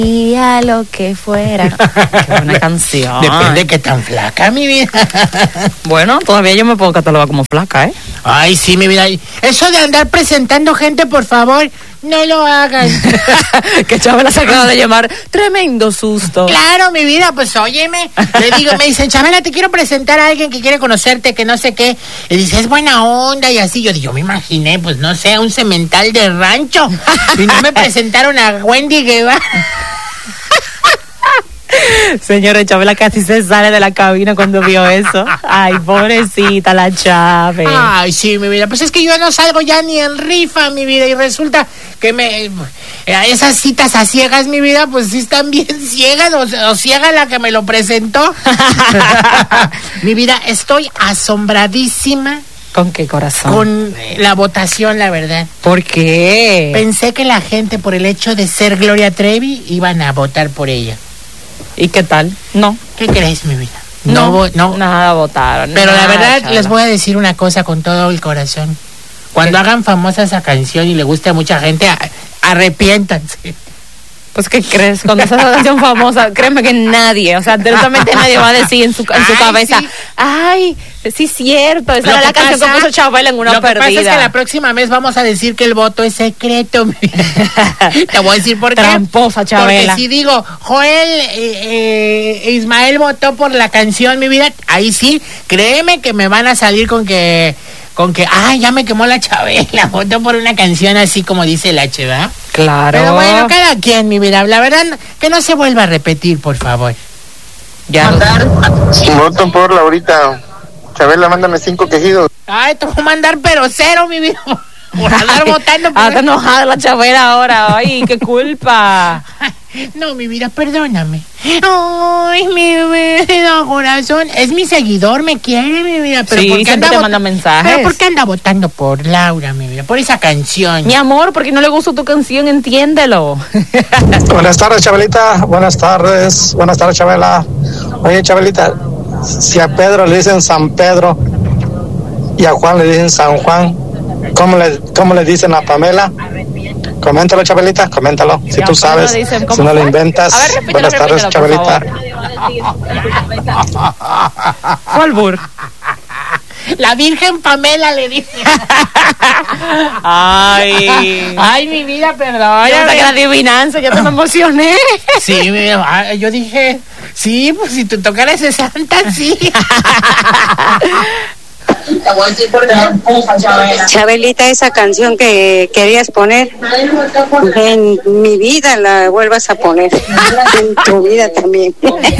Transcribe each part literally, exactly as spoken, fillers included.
Y a lo que fuera. Qué buena canción. Depende de qué tan flaca, mi vida. Bueno, todavía yo me puedo catalogar como flaca, ¿eh? Ay, sí, mi vida. Eso de andar presentando gente, por favor, no lo hagan. Que Chabela se acaba de llamar. Tremendo susto. Claro, mi vida, pues óyeme. Le digo, me dicen, Chabela, te quiero presentar a alguien que quiere conocerte, que no sé qué. Y dice, es buena onda y así. Yo, yo me imaginé, pues no sé, un cemental de rancho. Y no me presentaron a Wendy Guevara. Señora, Chabela casi se sale de la cabina cuando vio eso. Ay, pobrecita la Chabe. Ay, sí, mi vida. Pues es que yo no salgo ya ni en rifa, mi vida. Y resulta que me esas citas a ciegas, mi vida, pues sí están bien ciegas. O, o ciega la que me lo presentó. Mi vida, estoy asombradísima. ¿Con qué corazón? Con la votación, la verdad. ¿Por qué? Pensé que la gente, por el hecho de ser Gloria Trevi, iban a votar por ella. ¿Y qué tal? No. ¿Qué crees, mi vida? No, no, no. Nada votaron. Pero nada, la verdad, Chabela, les voy a decir una cosa con todo el corazón. Cuando ¿qué? Hagan famosa esa canción y le guste a mucha gente, arrepiéntanse. Pues, ¿qué crees? Cuando esa canción famosa, créeme que nadie, o sea, directamente nadie va a decir en su, en su ay, cabeza, sí. Ay, sí es cierto, esa lo era la canción pasa, que puso Chabela en una lo perdida. Lo que pasa es que la próxima vez vamos a decir que el voto es secreto. Te voy a decir por qué. Tramposa, Chabela. Porque si digo, Joel eh, eh, Ismael votó por la canción, mi vida, ahí sí, créeme que me van a salir con que... Con que, ay, ya me quemó la Chabela, votó por una canción así como dice la H, ¿verdad? Claro. Pero bueno, cada quien, mi vida, la verdad, que no se vuelva a repetir, por favor. Ya. Voto por Laurita. Chabela, mándame cinco quejidos. Ay, te voy a mandar pero cero, mi vida. Por andar votando. Ah, está enojada la Chabela ahora. Ay, qué culpa. No, mi vida, perdóname. Ay, mi vida, corazón. Es mi seguidor, me quiere, mi vida. Pero sí, ¿por qué siempre anda te manda mensajes. Pero ¿por qué anda votando por Laura, mi vida? Por esa canción. Mi amor, porque no le gusta tu canción, entiéndelo. Buenas tardes, Chabelita. Buenas tardes. Buenas tardes, Chabela. Oye, Chabelita, si a Pedro le dicen San Pedro y a Juan le dicen San Juan, ¿cómo le, cómo le dicen a Pamela? Coméntalo, Chabelita, coméntalo. Si ya, tú sabes, dicen, si no lo inventas. A ver, repítelo, buenas tardes, repítelo, Chabelita. ¿Cuál bur? La Virgen Pamela le dice. Ay. Ay, mi vida, perdón. Yo que la adivinanza, yo te me emocioné. Sí, mi vida, yo dije, sí, pues si te tocara ese santa, sí. Chabelita, esa canción que querías poner, en mi vida la vuelvas a poner, en tu vida también.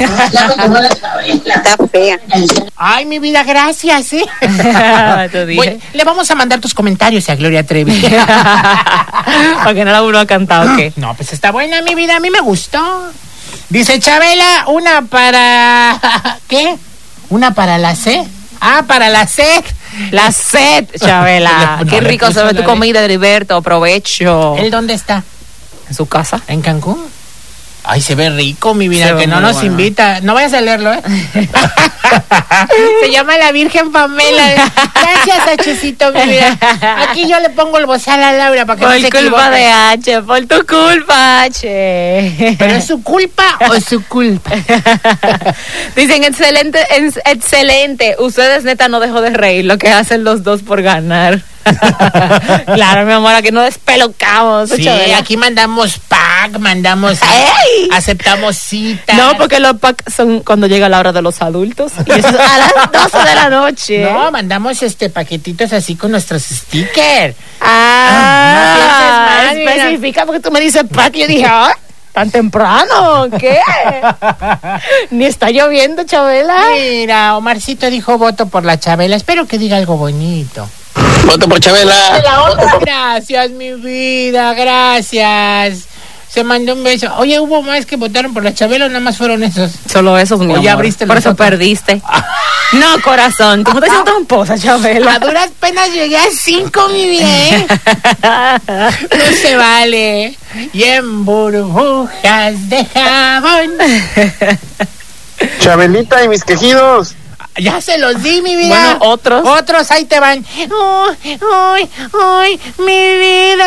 Está fea. Ay, mi vida, gracias, ¿eh? Voy, le vamos a mandar tus comentarios a Gloria Trevi. Porque no la vuelvo a cantar, ¿o qué? No, pues está buena, mi vida, a mí me gustó. Dice Chabela, una para... ¿Qué? ¿Una para la C? Ah, para la sed. La sed, Chabela. No, Qué rico se ve tu comida, Heriberto. Provecho. ¿Él dónde está? En su casa. ¿En Cancún? Ay, se ve rico, mi vida, se que no nos bueno. invita. No vayas a leerlo, ¿eh? Se llama la Virgen Pamela. Gracias, Hachecito, mi vida. Aquí yo le pongo el bozal a Laura para que por no se equivoque. Por culpa de H, por tu culpa, H. ¿Pero es su culpa o es su culpa? Dicen, excelente, excelente. Ustedes, neta, no dejo de reír lo que hacen los dos por ganar. Claro, mi amor, aquí no despelocamos. Sí, Chabela. Aquí mandamos pack, mandamos, ¡Ey! aceptamos citas. No, porque los packs son cuando llega la hora de los adultos. Y eso es a las doce de la noche. No, mandamos este paquetitos así con nuestros stickers. Ah, no mal, especifica porque tú me dices pack y yo dije, ah, tan temprano, ¿qué? Ni está lloviendo, Chabela. Mira, Omarcito dijo voto por la Chabela. Espero que diga algo bonito. Voto por Chabela. La otra. Gracias, mi vida, gracias. Se mandó un beso. Oye, ¿hubo más que votaron por la Chabela o nada más fueron esos? Solo esos, mi amor. Ya abriste por eso otros. Perdiste. No, corazón, tú no te sientes tramposa, Chabela. A duras penas llegué a cinco, mi bien. No se vale. Y en burbujas de jabón. Chabelita y mis quejidos. Ya se los di, mi vida. Bueno, otros. Otros, ahí te van. Ay, ay, ay, mi vida.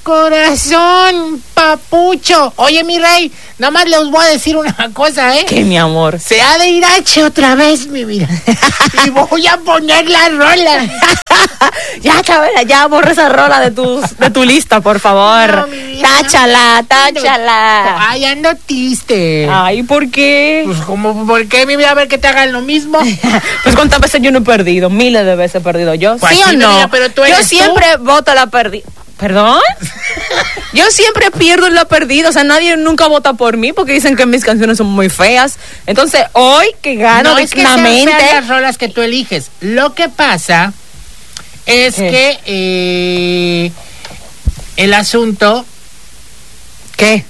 corazón, papucho. Oye, mi rey, nada más les voy a decir una cosa, ¿eh? ¿Qué, mi amor? Se ha de ir H otra vez, mi vida. Y voy a poner la rola. Ya, Chabela, ya borra esa rola de tu, de tu lista, por favor. No, mi vida, táchala, no. táchala. Ay, ando triste. Ay, ¿por qué? Pues, como, ¿por qué, mi vida? A ver que te hagan lo mismo. Pues, ¿cuántas veces yo no he perdido? Miles de veces he perdido yo. Pues ¿Sí sí, o no? mira, pero tú yo eres siempre voto la perdida. ¿Perdón? Yo siempre pierdo en la perdida. O sea, nadie nunca vota por mí porque dicen que mis canciones son muy feas. Entonces, hoy que gano No es que dignamente. sean feas las rolas que tú eliges. Lo que pasa es ¿Qué? que eh, el asunto, ¿Qué?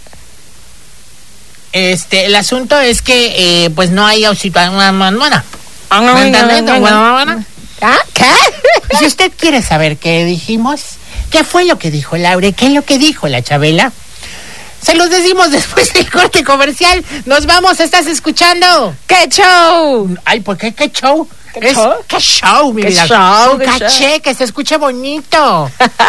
este, el asunto es que eh, pues no hay auxiliación. ¿Me ¿Me entiendes? ¿Ah? ¿Qué? Si usted quiere saber qué dijimos, qué fue lo que dijo Laura, qué es lo que dijo la Chabela, se los decimos después del corte comercial. Nos vamos, ¿estás escuchando? ¡Qué show! Ay, ¿por qué qué show? ¿Qué Es- show? ¿Qué show, mi ¿Qué vida? show, Un qué caché, show? que se escuche bonito.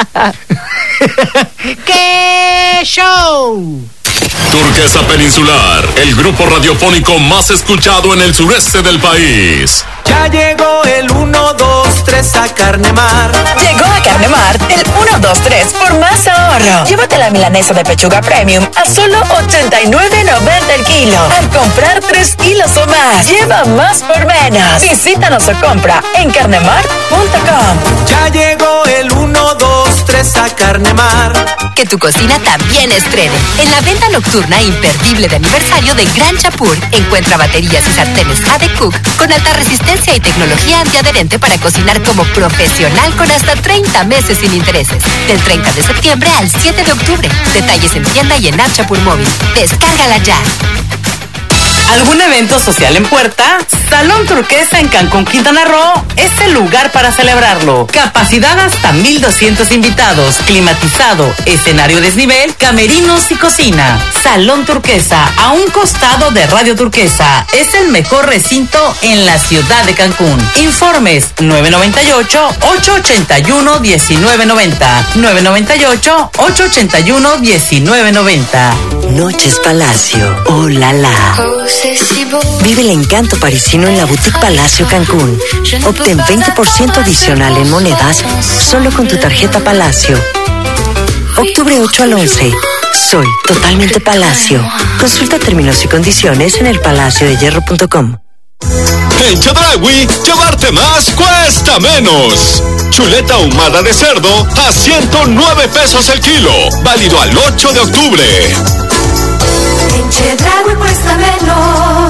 ¡Qué show! Turquesa Peninsular, el grupo radiofónico más escuchado en el sureste del país. Ya llegó el uno, dos, tres a Carnemar. Llegó a Carnemar el uno, dos, tres por más ahorro. Llévate la milanesa de pechuga premium a solo ochenta y nueve noventa el kilo. Al comprar tres kilos o más, lleva más por menos. Visítanos o compra en carnemar punto com. Ya llegó el uno, dos, tres a Carnemar. Que tu cocina también estrene. En la venta nocturna imperdible de aniversario de Gran Chapur, encuentra baterías y sartenes A D Cook con alta resistencia y tecnología antiadherente para cocinar como profesional con hasta treinta meses sin intereses. Del treinta de septiembre al siete de octubre. Detalles en tienda y en App Chapur Móvil. Descárgala ya. ¿Algún evento social en puerta? Salón Turquesa en Cancún, Quintana Roo es el lugar para celebrarlo. Capacidad hasta mil doscientos invitados, climatizado, escenario desnivel, camerinos y cocina. Salón Turquesa, a un costado de Radio Turquesa, es el mejor recinto en la ciudad de Cancún. Informes nueve noventa y ocho, ocho ochenta y uno, diecinueve noventa, nueve noventa y ocho, ocho ochenta y uno, diecinueve noventa. Noches Palacio, oh la la. Vive el encanto parisino en la Boutique Palacio Cancún. Obtén veinte por ciento adicional en monedas solo con tu tarjeta Palacio. Octubre ocho al once. Soy totalmente Palacio. Consulta términos y condiciones en el palacio de hierro punto com. En Chedraui, llevarte más cuesta menos. Chuleta ahumada de cerdo a ciento nueve pesos el kilo. Válido al ocho de octubre. En Chedraui cuesta menos.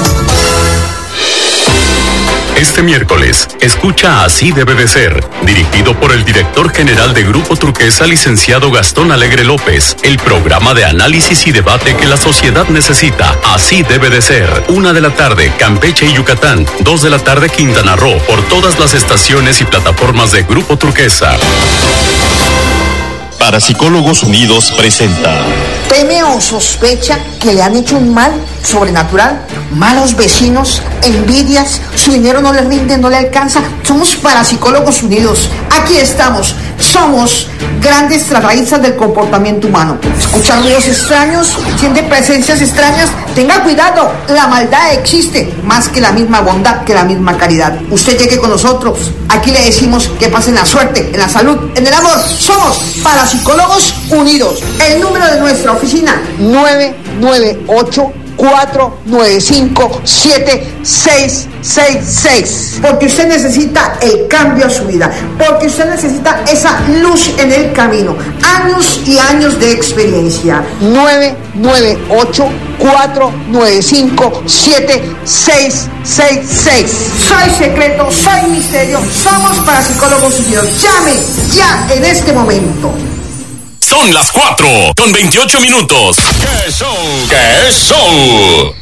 Este miércoles, escucha Así debe de ser, dirigido por el director general de Grupo Turquesa, licenciado Gastón Alegre López, el programa de análisis y debate que la sociedad necesita. Así debe de ser. Una de la tarde, Campeche y Yucatán. Dos de la tarde, Quintana Roo, por todas las estaciones y plataformas de Grupo Turquesa. Parapsicólogos Unidos presenta. ¿Teme o sospecha que le han hecho un mal sobrenatural? Malos vecinos, envidias, su dinero no le rinde, no le alcanza. Somos Parapsicólogos Unidos. Aquí estamos. Somos grandes raíces del comportamiento humano. Escucha ruidos extraños, siente presencias extrañas. Tenga cuidado, la maldad existe más que la misma bondad, que la misma caridad. Usted llegue con nosotros. Aquí le decimos que pase en la suerte, en la salud, en el amor. Somos Parapsicólogos Unidos. El número de nuestra oficina, nueve nueve ocho, cuatro nueve cinco, siete seis seis seis. Porque usted necesita el cambio a su vida, porque usted necesita esa luz en el camino, años y años de experiencia. Nueve nueve ocho, cuatro nueve cinco, siete seis seis seis. Soy secreto, soy misterio, somos Parapsicólogos Unidos. Llame ya en este momento. Son las cuatro con veintiocho minutos. ¡Qué show! ¡Qué show!